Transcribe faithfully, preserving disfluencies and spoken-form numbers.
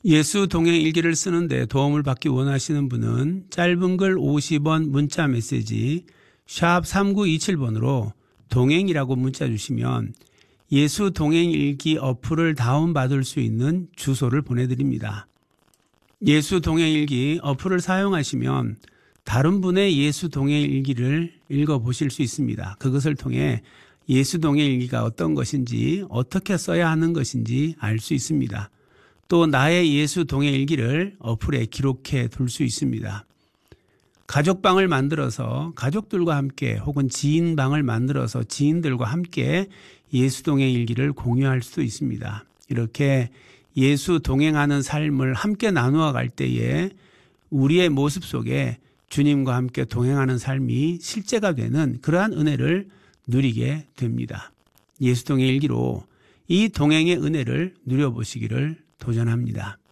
예수 동행 일기를 쓰는데 도움을 받기 원하시는 분은 짧은 글 오십 원 문자 메시지 샵 삼구이칠 번으로 동행이라고 문자 주시면 예수 동행 일기 어플을 다운받을 수 있는 주소를 보내드립니다. 예수 동행 일기 어플을 사용하시면 다른 분의 예수 동행 일기를 읽어보실 수 있습니다. 그것을 통해 예수 동행 일기가 어떤 것인지 어떻게 써야 하는 것인지 알 수 있습니다. 또 나의 예수 동행 일기를 어플에 기록해 둘 수 있습니다. 가족방을 만들어서 가족들과 함께 혹은 지인방을 만들어서 지인들과 함께 예수 동행 일기를 공유할 수도 있습니다. 이렇게 예수 동행하는 삶을 함께 나누어 갈 때에 우리의 모습 속에 주님과 함께 동행하는 삶이 실제가 되는 그러한 은혜를 누리게 됩니다. 예수 동행 일기로 이 동행의 은혜를 누려보시기를 도전합니다.